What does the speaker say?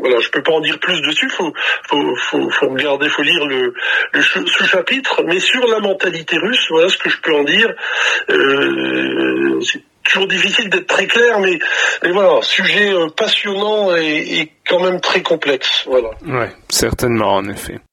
voilà, je peux pas en dire plus dessus. Faut regarder, faut lire le sous-chapitre. Mais sur la mentalité russe, voilà ce que je peux en dire. C'est toujours difficile d'être très clair, mais voilà, sujet passionnant et quand même très complexe. Voilà. Ouais, certainement, en effet.